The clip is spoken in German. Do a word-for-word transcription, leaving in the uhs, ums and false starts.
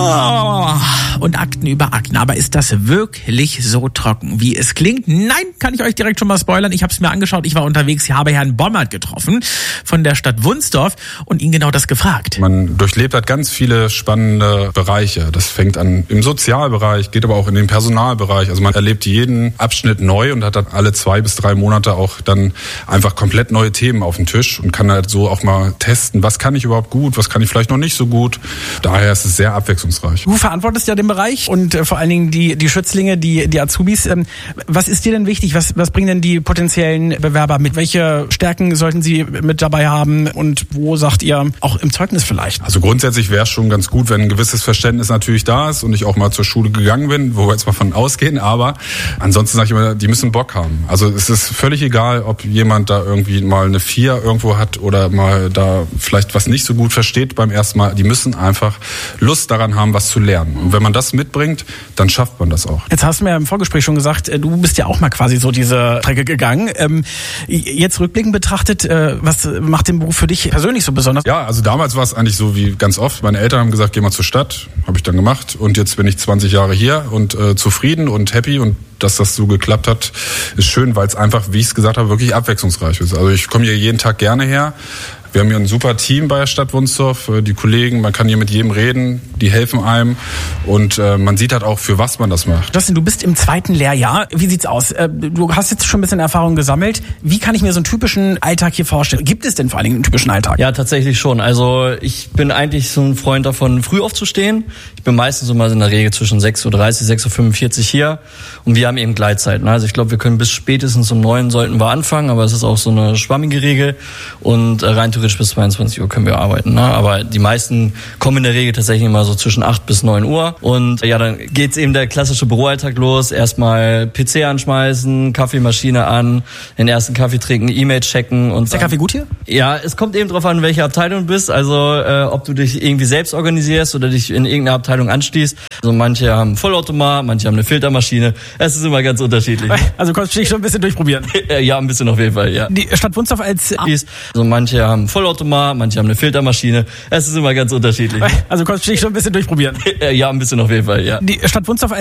Oh, und Akten über Akten. Aber ist das wirklich so trocken, wie es klingt? Nein, kann ich euch direkt schon mal spoilern. Ich habe es mir angeschaut. Ich war unterwegs. Ich habe Herrn Bommert getroffen von der Stadt Wunsdorf und ihn genau das gefragt. Man durchlebt halt ganz viele spannende Bereiche. Das fängt an im Sozialbereich, geht aber auch in den Personalbereich. Also man erlebt jeden Abschnitt neu und hat dann alle zwei bis drei Monate auch dann einfach komplett neue Themen auf dem Tisch und kann halt so auch mal testen, was kann ich überhaupt gut, was kann ich vielleicht noch nicht so gut. Daher ist es sehr abwechslungsreich. Du verantwortest ja den Bereich und äh, vor allen Dingen die die Schützlinge, die die Azubis. Ähm, was ist dir denn wichtig? Was was bringen denn die potenziellen Bewerber mit? Welche Stärken sollten sie mit dabei haben und wo sagt ihr auch im Zeugnis vielleicht? Also grundsätzlich wäre es schon ganz gut, wenn ein gewisses Verständnis natürlich da ist und ich auch mal zur Schule gegangen bin, wo wir jetzt mal von ausgehen. Aber ansonsten sage ich immer, die müssen Bock haben. Also es ist völlig egal, ob jemand da irgendwie mal eine vier irgendwo hat oder mal da vielleicht was nicht so gut versteht beim ersten Mal. Die müssen einfach Lust daran haben, was zu lernen. Und wenn man das mitbringt, dann schafft man das auch. Jetzt hast du mir im Vorgespräch schon gesagt, du bist ja auch mal quasi so diese Strecke gegangen. Ähm, jetzt rückblickend betrachtet, äh, was macht den Beruf für dich persönlich so besonders? Ja, also damals war es eigentlich so wie ganz oft. Meine Eltern haben gesagt, geh mal zur Stadt. Habe ich dann gemacht. Und jetzt bin ich zwanzig Jahre hier und äh, zufrieden und happy. Und dass das so geklappt hat, ist schön, weil es einfach, wie ich es gesagt habe, wirklich abwechslungsreich ist. Also ich komme hier jeden Tag gerne her. Wir haben hier ein super Team bei der Stadt Wunsdorf, die Kollegen, man kann hier mit jedem reden, die helfen einem und äh, man sieht halt auch, für was man das macht. Justin, du bist im zweiten Lehrjahr. Wie sieht's aus? Äh, du hast jetzt schon ein bisschen Erfahrung gesammelt. Wie kann ich mir so einen typischen Alltag hier vorstellen? Gibt es denn vor allen Dingen einen typischen Alltag? Ja, tatsächlich schon. Also ich bin eigentlich so ein Freund davon, früh aufzustehen. Ich bin meistens so mal in der Regel zwischen sechs Uhr dreißig, sechs Uhr fünfundvierzig hier und wir haben eben Gleitzeiten. Also ich glaube, wir können bis spätestens um neun sollten wir anfangen, aber es ist auch so eine schwammige Regel und rein theoretisch bis zweiundzwanzig Uhr können wir arbeiten. Ne? Aber die meisten kommen in der Regel tatsächlich immer so zwischen acht bis neun Uhr und ja, dann geht's eben der klassische Büroalltag los. Erstmal P C anschmeißen, Kaffeemaschine an, den ersten Kaffee trinken, E-Mail checken. Und ist der Kaffee gut hier? Ja, es kommt eben drauf an, welche Abteilung du bist. Also äh, ob du dich irgendwie selbst organisierst oder dich in irgendeiner Abteilung anschließt. Also manche haben Vollautomat, manche haben eine Filtermaschine. Es ist immer ganz unterschiedlich. Also konntest du dich schon ein bisschen durchprobieren? Ja, ein bisschen auf jeden Fall, ja. Die Stadt Wunsdorf als... Also manche haben Vollautomat, manche haben eine Filtermaschine. Es ist immer ganz unterschiedlich. Also konntest du dich schon ein bisschen durchprobieren? Ja, ein bisschen auf jeden Fall, ja. Die Stadt Wunsdorf